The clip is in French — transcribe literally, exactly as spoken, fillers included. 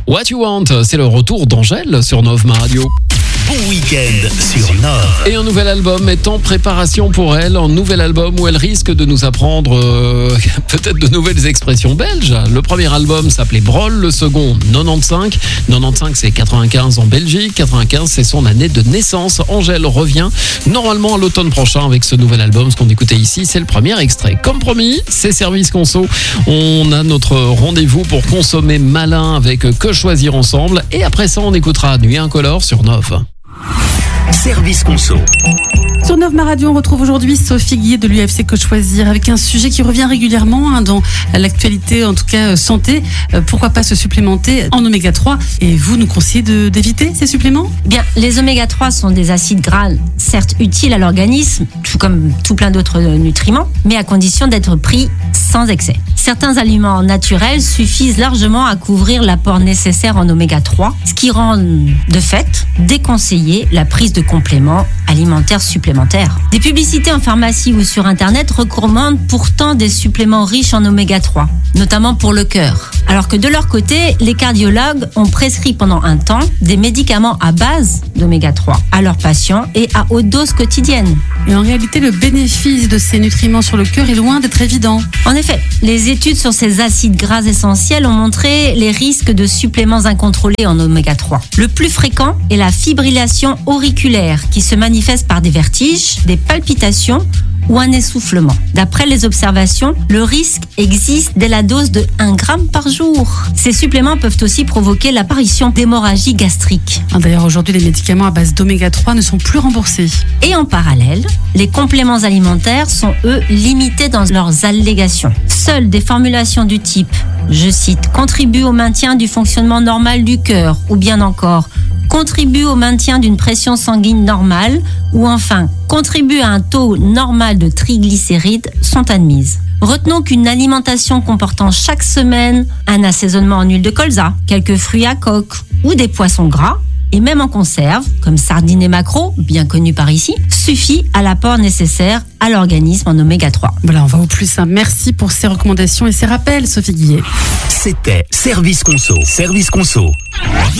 What You Want, c'est le retour d'Angèle sur Nove Ma Radio. Bon week-end sur Nove. Et un nouvel album est en préparation pour elle, un nouvel album où elle risque de nous apprendre euh, peut-être de nouvelles expressions belges. Le premier album s'appelait Brol, le second quatre-vingt-quinze. quatre-vingt-quinze c'est quatre-vingt-quinze en Belgique, quatre-vingt-quinze c'est son année de naissance. Angèle revient normalement à l'automne prochain avec ce nouvel album. Ce qu'on écoutait ici, c'est le premier extrait. Comme promis, c'est Service Conso. On a notre rendez-vous pour consommer malin avec Que Choisir Ensemble. Et après ça, on écoutera Nuit Incolore sur Nove. Service Conso. Sur Nove Ma Radio, on retrouve aujourd'hui Sophie Guillet de l'U F C Que Choisir avec un sujet qui revient régulièrement hein, dans l'actualité, en tout cas euh, santé. Euh, pourquoi pas se supplémenter en oméga trois? Et vous nous conseillez de, d'éviter ces suppléments? Bien, les oméga trois sont des acides gras certes utiles à l'organisme, tout comme tout plein d'autres nutriments, mais à condition d'être pris sans excès. Certains aliments naturels suffisent largement à couvrir l'apport nécessaire en oméga trois, ce qui rend de fait déconseillé la prise de compléments alimentaires supplémentaires. Des publicités en pharmacie ou sur internet recommandent pourtant des suppléments riches en oméga trois, notamment pour le cœur. Alors que de leur côté, les cardiologues ont prescrit pendant un temps des médicaments à base d'oméga trois à leurs patients et à haute dose quotidienne. Et en réalité, le bénéfice de ces nutriments sur le cœur est loin d'être évident. En effet, les études sur ces acides gras essentiels ont montré les risques de suppléments incontrôlés en oméga trois. Le plus fréquent est la fibrillation auriculaire qui se manifeste par des vertiges, des palpitations ou un essoufflement. D'après les observations, le risque existe dès la dose de un gramme par jour. Ces suppléments peuvent aussi provoquer l'apparition d'hémorragie gastrique. D'ailleurs, aujourd'hui, les médicaments à base d'oméga trois ne sont plus remboursés. Et en parallèle, les compléments alimentaires sont, eux, limités dans leurs allégations. Seules des formulations du type, je cite, « contribuent au maintien du fonctionnement normal du cœur » ou bien encore « contribue au maintien d'une pression sanguine normale » ou enfin « contribue à un taux normal de triglycérides » sont admises. Retenons qu'une alimentation comportant chaque semaine un assaisonnement en huile de colza, quelques fruits à coque ou des poissons gras, et même en conserve, comme sardines et maquereaux, bien connus par ici, suffit à l'apport nécessaire à l'organisme en oméga trois. Voilà, on va au plus. Hein. Merci pour ces recommandations et ces rappels, Sophie Guillet. C'était Service Conso. Service Conso.